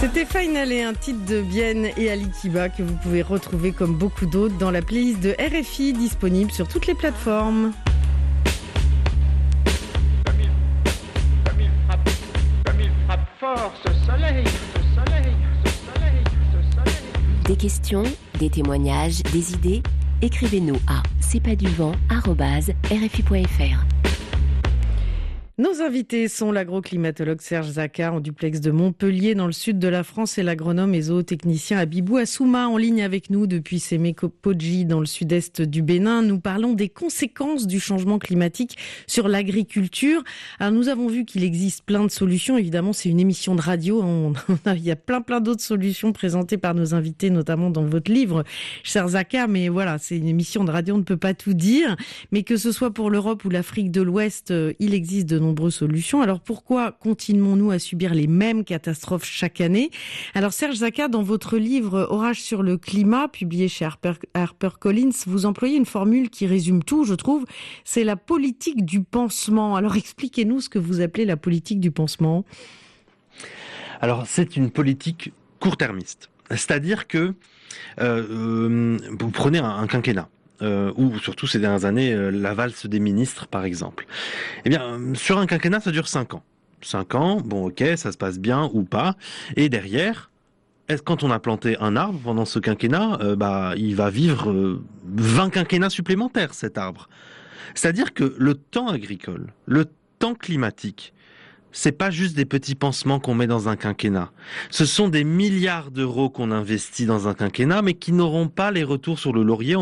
C'était Final et un titre de Bien et Ali Kiba que vous pouvez retrouver comme beaucoup d'autres dans la playlist de RFI disponible sur toutes les plateformes. Comme il frappe fort ce soleil. Des questions, des témoignages, des idées, écrivez-nous à cestpaduvent@rfi.fr. Nos invités sont l'agroclimatologue Serge Zaka en duplex de Montpellier dans le sud de la France et l'agronome et zootechnicien Abibou Assouma en ligne avec nous depuis Sémékopodji dans le sud-est du Bénin. Nous parlons des conséquences du changement climatique sur l'agriculture. Alors nous avons vu qu'il existe plein de solutions. Évidemment, c'est une émission de radio. Il y a plein d'autres solutions présentées par nos invités, notamment dans votre livre, Serge Zaka. Mais voilà, c'est une émission de radio, on ne peut pas tout dire. Mais que ce soit pour l'Europe ou l'Afrique de l'Ouest, il existe de nombreuses solutions. Alors pourquoi continuons-nous à subir les mêmes catastrophes chaque année ? Alors Serge Zaka, dans votre livre Orage sur le climat, publié chez HarperCollins, vous employez une formule qui résume tout, je trouve, c'est la politique du pansement. Alors expliquez-nous ce que vous appelez la politique du pansement. Alors c'est une politique court-termiste, c'est-à-dire que vous prenez un quinquennat. Ou surtout ces dernières années, la valse des ministres, par exemple. Eh bien, sur un quinquennat, ça dure 5 ans. 5 ans, bon, ok, ça se passe bien ou pas. Et derrière, quand on a planté un arbre pendant ce quinquennat, il va vivre 20 quinquennats supplémentaires, cet arbre. C'est-à-dire que le temps agricole, le temps climatique, c'est pas juste des petits pansements qu'on met dans un quinquennat. Ce sont des milliards d'euros qu'on investit dans un quinquennat, mais qui n'auront pas les retours sur le laurier